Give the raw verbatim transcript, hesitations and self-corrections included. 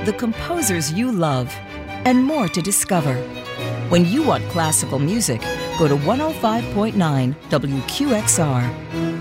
the composers you love, and more to discover. When you want classical music, go to one oh five point nine W Q X R.